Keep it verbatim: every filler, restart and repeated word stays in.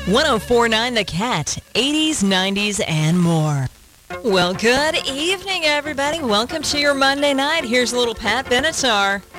one oh four point nine The Cat, eighties, nineties, and more. Well, good evening, everybody. Welcome to your Monday night. Here's a little Pat Benatar.